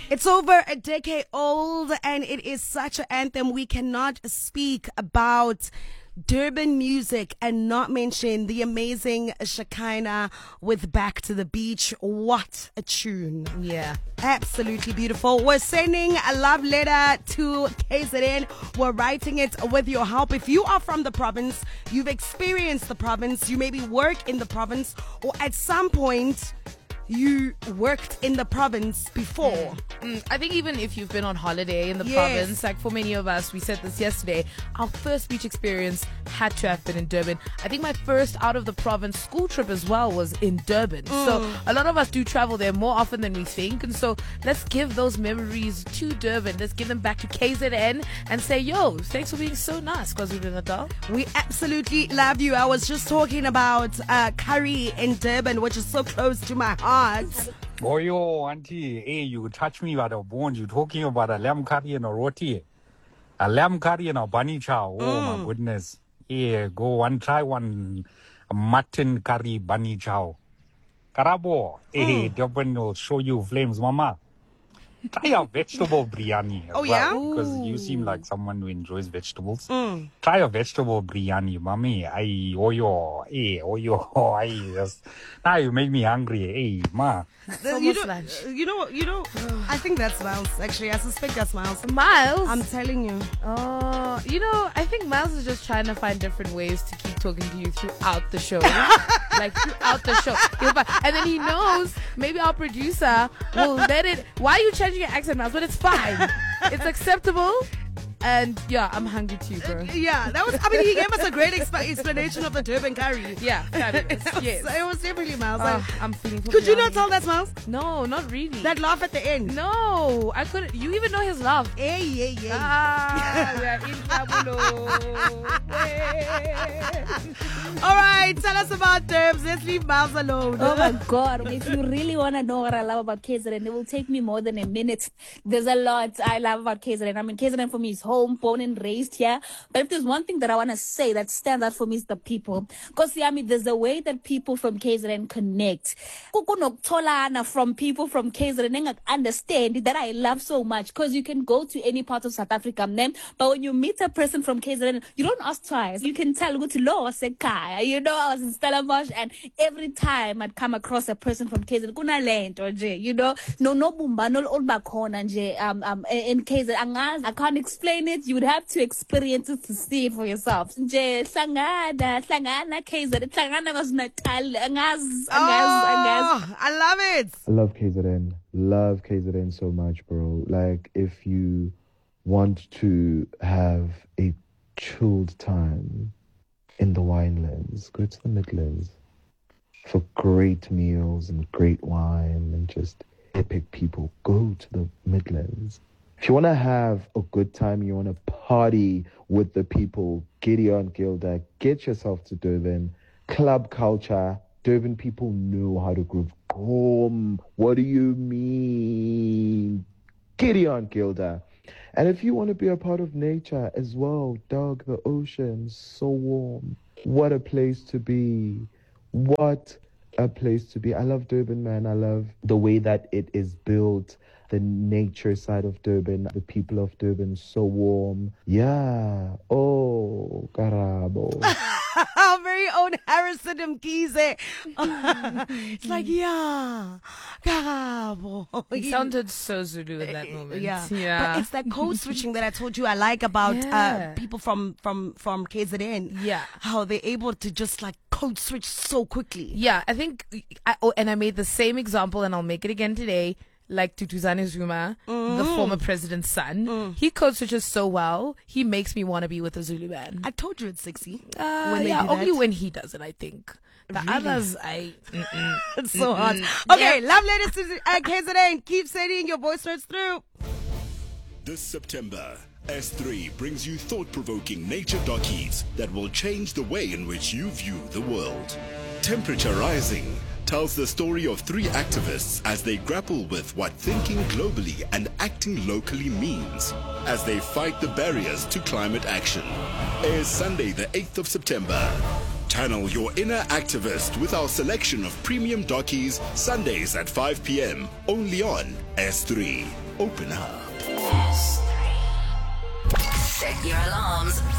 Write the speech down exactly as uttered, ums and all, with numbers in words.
It's over a decade old, and it is such an anthem. We cannot speak about Durban music and not mention the amazing Shekinah with Back to the Beach. What a tune. Yeah. Absolutely beautiful. We're sending a love letter to K Z N. We're writing it with your help. If you are from the province, you've experienced the province, you maybe work in the province, or at some point you worked in the province before. Mm. Mm. I think even if you've been on holiday in the Yes. province, like for many of us, we said this yesterday, our first beach experience had to have been in Durban. I think my first out of the province school trip as well was in Durban. Mm. So a lot of us do travel there more often than we think. And so let's give those memories to Durban. Let's give them back to K Z N and say, yo, thanks for being so nice, KwaZulu-Natal. We absolutely love you. I was just talking about uh, curry in Durban, which is so close to my heart. Oh, yo, auntie, hey, you touch me by the bones. You're talking about a lamb curry and a roti. A lamb curry and a bunny chow. Oh, Mm. my goodness. Yeah, go one, try one mutton curry bunny chow. Karabo, hey, Durban will show you flames, mama. Try a vegetable biryani. as Oh, well, yeah? Because you seem like someone who enjoys vegetables. Mm. Try a vegetable biryani, mommy. Ay, oh, yo, hey, oh, yo, ay, yes. Now you make me hungry. Hey, ma. You almost know, lunch. you know, you know, I think that's Miles, actually. I suspect that's Miles. Miles? I'm telling you. Oh, you know, I think Miles is just trying to find different ways to keep talking to you throughout the show. Like, throughout the show. He'll find- And then he knows maybe our producer will let it. Why are you changing your accent, Miles? But it's fine. It's acceptable. And yeah, I'm hungry too, bro. Yeah, that was, I mean, he gave us a great exp- explanation of the Durban curry. Yeah, fabulous. Yes. So it was definitely Miles. Oh, I'm feeling Could you not biryani. tell that's Miles? No, not really. That laugh at the end. No, I couldn't. You even know his laugh. Hey, hey, hey. Ah, we are in trouble. All right, tell us about Durbs. Let's leave Miles alone. Oh my God. If you really want to know what I love about K Z N, it will take me more than a minute. There's a lot I love about K Z N. I mean, K Z N for me is home, born and raised here. But if there's one thing that I want to say that stands out for me is the people. Because, I mean, there's a way that people from K Z N connect. Kukunokutholana from people from K Z N and understand that I love so much. Because you can go to any part of South Africa, man, but when you meet a person from K Z N, you don't ask twice. You can tell, lo sekaya. You know, I was in Stellenbosch, and every time I'd come across a person from K Z N, kuna land or you know, no no bumba no old bakhona nje um um in K Z N. I can't explain it. You would have to experience it to see it for yourself. Nje hlangana hlangana K Z N hlangana KwaZulu-Natal angaz angaz angaz. Oh, I love it. I love K Z N. Love K Z N so much, bro. Like, if you want to have a chilled time in the winelands, go to the Midlands for great meals and great wine and just epic people. Go to the Midlands. If you want to have a good time, you want to party with the people, Gideon Gilda, get yourself to Durban. Club culture. Durban people know how to groove. Boom. What do you mean? Gideon Gilda. And if you want to be a part of nature as well, dog, the ocean, so warm. What a place to be. What a place to be. I love Durban, man. I love the way that it is built. The nature side of Durban, the people of Durban, so warm. Yeah. Oh, Karabo. Our very own Harrison Mkhize. It's like, yeah. Karabo. He sounded so Zulu in that moment. Yeah. Yeah. But it's that code switching that I told you I like about Yeah. uh, people from, from, from K Z N. Yeah. How they're able to just like code switch so quickly. Yeah, I think, I, oh, and I made the same example, and I'll make it again today. Like Tutuzane Zuma, the former president's son. He code switches so well. He makes me want to be with a Zulu man. I told you it's sexy. Uh, when they yeah, do only that. when he does it, I think. The Really? others, I. Mm-mm. It's so hot. Mm-mm. Okay, Yeah. love letters to uh, K Z N. Keep sending your voice notes through. This September, S three brings you thought-provoking nature documentaries that will change the way in which you view the world. Temperature Rising tells the story of three activists as they grapple with what thinking globally and acting locally means as they fight the barriers to climate action. Airs Sunday the eighth of September. Channel your inner activist with our selection of premium dockies, Sundays at five p.m. only on S three. Open up. Set your alarms